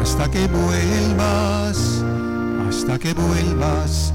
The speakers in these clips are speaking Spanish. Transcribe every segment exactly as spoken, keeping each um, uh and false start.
hasta que vuelvas, hasta que vuelvas,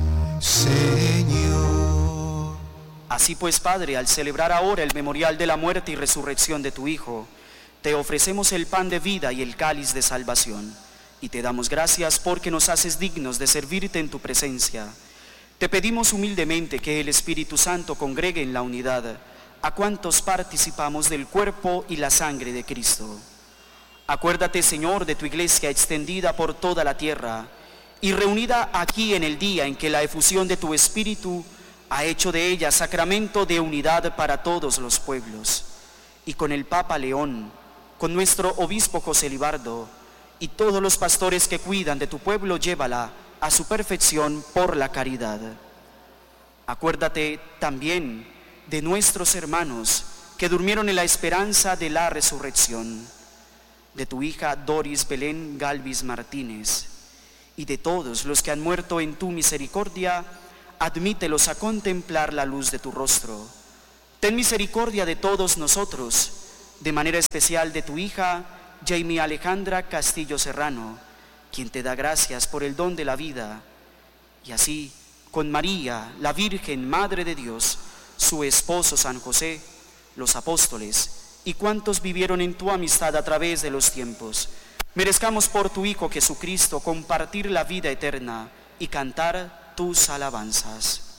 Señor. Así pues, Padre, al celebrar ahora el memorial de la muerte y resurrección de tu Hijo, te ofrecemos el pan de vida y el cáliz de salvación, y te damos gracias porque nos haces dignos de servirte en tu presencia. Te pedimos humildemente que el Espíritu Santo congregue en la unidad a cuantos participamos del cuerpo y la sangre de Cristo. Acuérdate, Señor, de tu iglesia extendida por toda la tierra y reunida aquí en el día en que la efusión de tu Espíritu ha hecho de ella sacramento de unidad para todos los pueblos. Y con el Papa León, con nuestro obispo José Libardo y todos los pastores que cuidan de tu pueblo, llévala a su perfección por la caridad. Acuérdate también de nuestros hermanos que durmieron en la esperanza de la resurrección, de tu hija Doris Belén Galvis Martínez y de todos los que han muerto en tu misericordia. Admítelos a contemplar la luz de tu rostro. Ten misericordia de todos nosotros, de manera especial de tu hija Jamie Alejandra Castillo Serrano, quien te da gracias por el don de la vida, y así con María, la Virgen Madre de Dios, su esposo San José, los apóstoles y cuantos vivieron en tu amistad a través de los tiempos, merezcamos por tu Hijo Jesucristo compartir la vida eterna y cantar tus alabanzas.